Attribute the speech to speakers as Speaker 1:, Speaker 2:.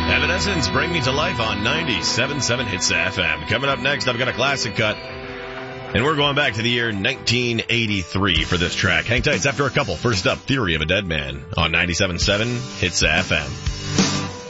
Speaker 1: Evanescence, Bring Me to Life on 97.7 Hits FM. Coming up next, I've got a classic cut. And we're going back to the year 1983 for this track. Hang tight, it's after a couple. First up, Theory of a Dead Man on 97.7 Hits FM.